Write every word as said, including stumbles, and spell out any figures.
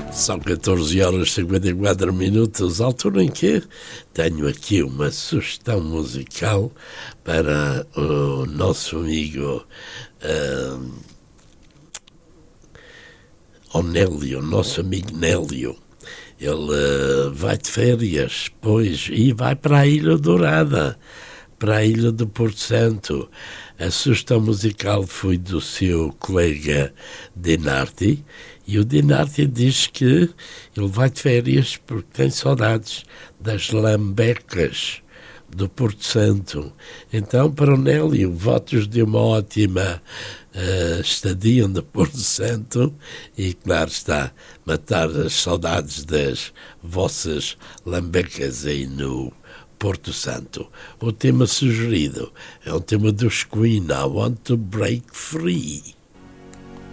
São catorze horas e cinquenta e quatro minutos, altura em que tenho aqui uma sugestão musical para o nosso amigo uh, Onélio, nosso amigo Nélio. Ele uh, vai de férias, pois, e vai para a Ilha Dourada, para a Ilha do Porto Santo. A sugestão musical foi do seu colega Dinardi, e o Dinardi diz que ele vai de férias porque tem saudades das lambecas do Porto Santo. Então, para o Nélio, votos de uma ótima uh, estadia no Porto Santo e, claro está, matar as saudades das vossas lambecas aí no Porto Santo. O tema sugerido é um tema dos Queen, I Want to Break Free.